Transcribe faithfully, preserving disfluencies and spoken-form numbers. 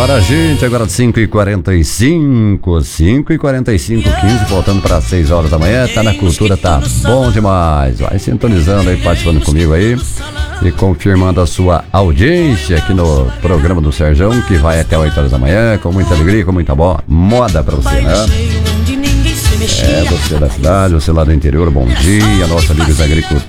Bora, gente, agora cinco e quarenta e cinco, cinco e quarenta e cinco, quinze, voltando para seis horas da manhã. Tá na cultura, tá bom demais. Vai sintonizando aí, participando comigo aí e confirmando a sua audiência aqui no programa do Serjão, que vai até oito horas da manhã, com muita alegria, com muita boa moda pra você, né? É, você da cidade, você lá do interior, bom dia, nossa amigos agricultores.